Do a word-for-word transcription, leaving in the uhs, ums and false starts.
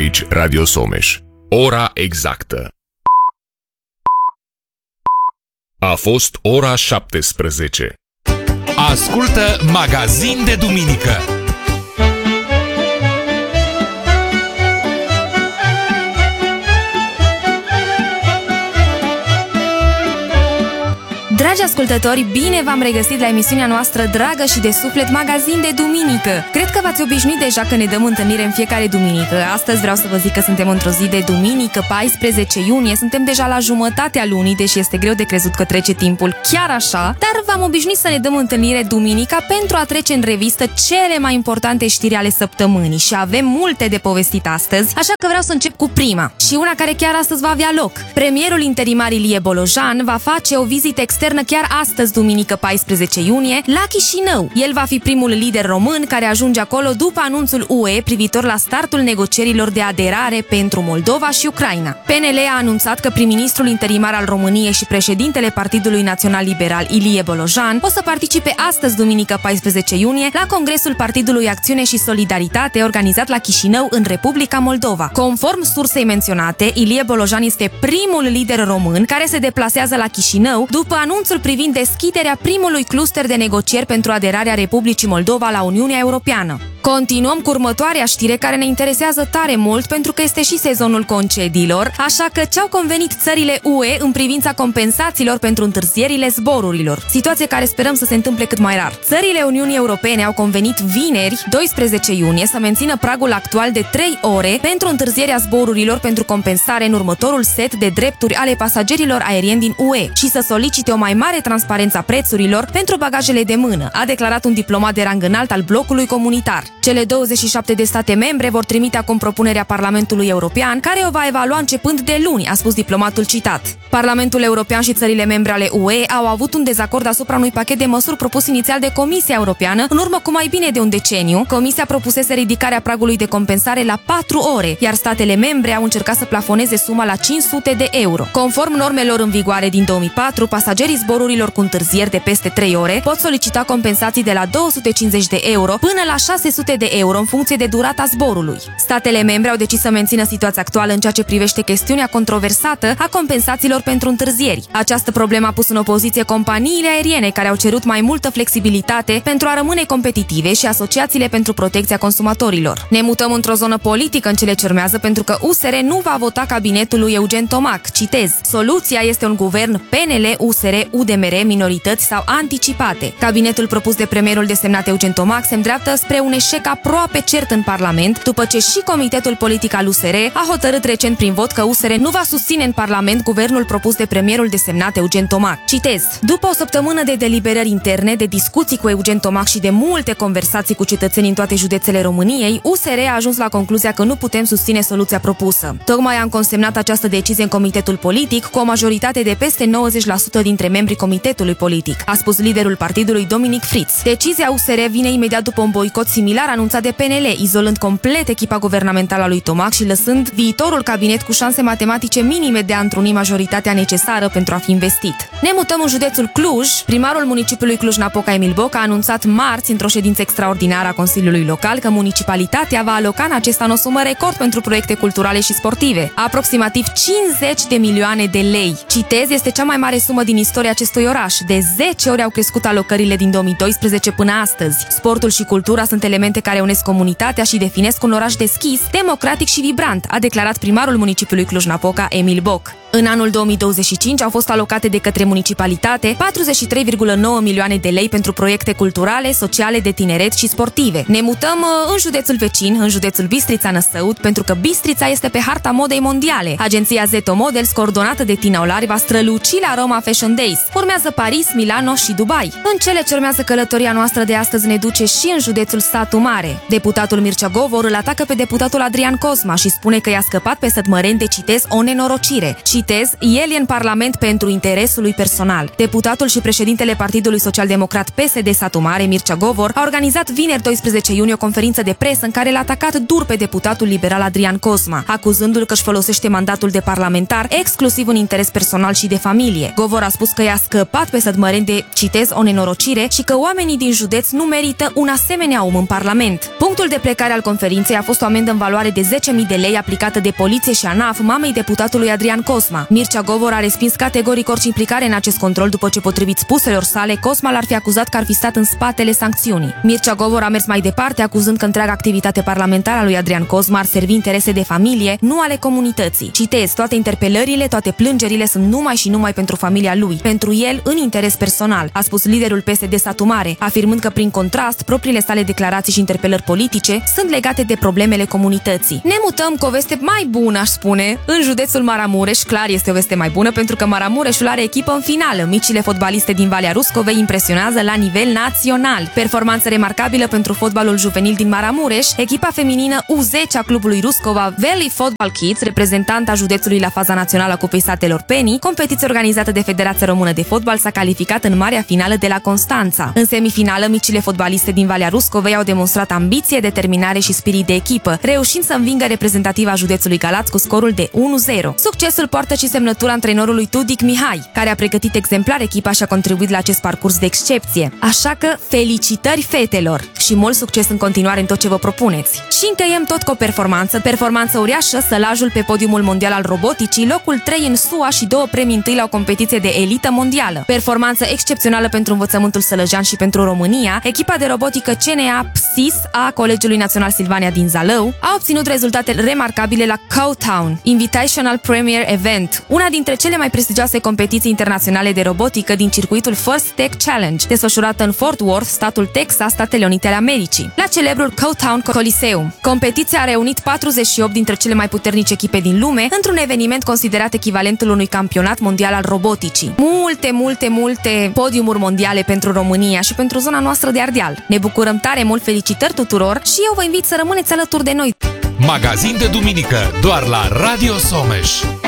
Aici Radio Someș. Ora exactă. A fost ora șaptesprezece. Ascultă Magazin de Duminică. Dragi ascultători, bine v-am regăsit la emisiunea noastră dragă și de suflet, Magazin de Duminică. Cred că v-ați obișnuit deja că ne dăm întâlnire în fiecare duminică. Astăzi vreau să vă zic că suntem într-o zi de duminică, paisprezece iunie. Suntem deja la jumătatea lunii, deși este greu de crezut că trece timpul chiar așa. Dar v-am obișnuit să ne dăm întâlnire duminica pentru a trece în revistă cele mai importante știri ale săptămânii. Și avem multe de povestit astăzi, așa că vreau să încep cu prima. Și una care chiar astăzi va avea loc. Premierul interimar Ilie Bolojan va face o vizită externă chiar astăzi, duminică paisprezece iunie, la Chișinău. El va fi primul lider român care ajunge acolo după anunțul U E privitor la startul negocierilor de aderare pentru Moldova și Ucraina. P N L a anunțat că prim-ministrul interimar al României și președintele Partidului Național Liberal, Ilie Bolojan, o să participe astăzi, duminică paisprezece iunie, la Congresul Partidului Acțiune și Solidaritate organizat la Chișinău, în Republica Moldova. Conform sursei menționate, Ilie Bolojan este primul lider român care se deplasează la Chișinău după anunțul privind deschiderea primului cluster de negocieri pentru aderarea Republicii Moldova la Uniunea Europeană. Continuăm cu următoarea știre care ne interesează tare mult pentru că este și sezonul concediilor, așa că ce-au convenit țările U E în privința compensațiilor pentru întârzierile zborurilor, situație care sperăm să se întâmple cât mai rar. Țările Uniunii Europene au convenit vineri, doisprezece iunie, să mențină pragul actual de trei ore pentru întârzierea zborurilor pentru compensare în următorul set de drepturi ale pasagerilor aerieni din U E și să solicite o mai mare transparență a prețurilor pentru bagajele de mână, a declarat un diplomat de rang înalt al blocului comunitar. Cele douăzeci și șapte de state membre vor trimite acum propunerea Parlamentului European, care o va evalua începând de luni, a spus diplomatul citat. Parlamentul European și țările membre ale U E au avut un dezacord asupra unui pachet de măsuri propus inițial de Comisia Europeană în urmă cu mai bine de un deceniu. Comisia propusese ridicarea pragului de compensare la patru ore, iar statele membre au încercat să plafoneze suma la cinci sute de euro. Conform normelor în vigoare din două mii patru, pasagerii zborurilor cu întârzieri de peste trei ore pot solicita compensații de la două sute cincizeci de euro până la șase sute de euro în funcție de durata zborului. Statele membre au decis să mențină situația actuală în ceea ce privește chestiunea controversată a compensațiilor pentru întârzieri. Această problemă a pus în opoziție companiile aeriene, care au cerut mai multă flexibilitate pentru a rămâne competitive, și asociațiile pentru protecția consumatorilor. Ne mutăm într-o zonă politică în cele ce urmează, pentru că U S R nu va vota cabinetul lui Eugen Tomac. Citez: soluția este un guvern P N L, U S R, U D M R, minorități sau anticipate. Cabinetul propus de premierul desemnat Eugen Tomac se îndreaptă spre un eșec aproape cert în Parlament, după ce și Comitetul Politic al U S R a hotărât recent prin vot că U S R nu va susține în Parlament guvernul propus de premierul desemnat Eugen Tomac. Citez: după o săptămână de deliberări interne, de discuții cu Eugen Tomac și de multe conversații cu cetățenii în toate județele României, U S R a ajuns la concluzia că nu putem susține soluția propusă. Tocmai am consemnat această decizie în Comitetul Politic cu o majoritate de peste nouăzeci la sută dintre membrii Comitetului Politic, a spus liderul partidului Dominic Fritz. Decizia U S R vine imediat după un boicot similar anunțat de P N L, izolând complet echipa guvernamentală a lui Tomac și lăsând viitorul cabinet cu șanse matematice minime de a întruni majoritatea necesară pentru a fi investit. Ne mutăm în județul Cluj. Primarul municipiului Cluj-Napoca, Emil Boc, a anunțat marți, într-o ședință extraordinară a Consiliului Local, că municipalitatea va aloca în acest an o sumă record pentru proiecte culturale și sportive, aproximativ cincizeci de milioane de lei. Citez: este cea mai mare sumă din istoria acestui oraș. De zece ori au crescut alocările din două mii doisprezece până astăzi. Sportul și cultura sunt elemente care unesc comunitatea și definesc un oraș deschis, democratic și vibrant, a declarat primarul municipiului Cluj-Napoca, Emil Boc. În anul două mii douăzeci și cinci au fost alocate de către municipalitate patruzeci și trei virgulă nouă milioane de lei pentru proiecte culturale, sociale, de tineret și sportive. Ne mutăm uh, în județul vecin, în județul Bistrița-Năsăud, pentru că Bistrița este pe harta modei mondiale. Agenția Zeto Models, coordonată de Tina Olari, va străluci la Roma Fashion Days. Urmează Paris, Milano și Dubai. În cele ce urmează, călătoria noastră de astăzi ne duce și în județul Satu Mare. Deputatul Mircea Govor îl atacă pe deputatul Adrian Cosma și spune că i-a scăpat pe sătmăreni de, citez, o nenorocire. Citez: Citez, el e în Parlament pentru interesul lui personal. Deputatul și președintele Partidului Social-Democrat P S D Satu Mare, Mircea Govor, a organizat vineri doisprezece iunie o conferință de presă în care l-a atacat dur pe deputatul liberal Adrian Cosma, acuzându-l că își folosește mandatul de parlamentar exclusiv în interes personal și de familie. Govor a spus că i-a scăpat pe sădmăreni de, citez, o nenorocire și că oamenii din județ nu merită un asemenea om în Parlament. Punctul de plecare al conferinței a fost o amendă în valoare de zece mii de lei aplicată de poliție și ANAF mamei deputatului Adrian Cosma. Mircea Govor a respins categoric orice implicare în acest control după ce, potrivit spuselor sale, Cosma l-ar fi acuzat că ar fi stat în spatele sancțiunii. Mircea Govor a mers mai departe, acuzând că întreaga activitate parlamentară a lui Adrian Cosma ar servi interese de familie, nu ale comunității. Citez, toate interpelările, toate plângerile sunt numai și numai pentru familia lui, pentru el în interes personal, a spus liderul P S D Satu Mare, afirmând că, prin contrast, propriile sale declarații și interpelări politice sunt legate de problemele comunității. Ne mutăm cu o veste mai bună, aș spune, în județul Maramureș. Clar, este o veste mai bună pentru că Maramureșul are echipă în finală. Micile fotbaliste din Valea Ruscovei impresionează la nivel național. Performanță remarcabilă pentru fotbalul juvenil din Maramureș. Echipa feminină U zece a clubului Ruscova Valley Football Kids, reprezentanta județului la faza națională a Cupei Satelor Penny, competiție organizată de Federația Română de Fotbal, s-a calificat în marea finală de la Constanța. În semifinală, micile fotbaliste din Valea Ruscovei au demonstrat ambiție, determinare și spirit de echipă, reușind să învingă reprezentativa județului Galați cu scorul de unu zero. Succesul poartă și semnătura antrenorului Tudic Mihai, care a pregătit exemplar echipa și a contribuit la acest parcurs de excepție. Așa că, felicitări fetelor și mult succes în continuare în tot ce vă propuneți. Și încheiem tot cu o performanță, performanță uriașă, sălajul pe podiumul mondial al roboticii, locul trei în S U A și două premii întâi la o competiție de elită mondială. Performanță excepțională pentru învățământul sălăjean și pentru România. Echipa de robotică C N A P S I S a Colegiului Național Silvania din Zalău a obținut rezultate remarcabile la Cowtown Invitational Premier Event, una dintre cele mai prestigioase competiții internaționale de robotică din circuitul First Tech Challenge, desfășurată în Fort Worth, statul Texas, Statele Unite ale Americii, la celebrul Cowtown Coliseum. Competiția a reunit patruzeci și opt dintre cele mai puternice echipe din lume într-un eveniment considerat echivalentul unui campionat mondial al roboticii. Multe, multe, multe podiumuri mondiale pentru România și pentru zona noastră de Ardeal. Ne bucurăm tare mult, felicitări tuturor și eu vă invit să rămâneți alături de noi. Magazin de duminică, doar la Radio Someș.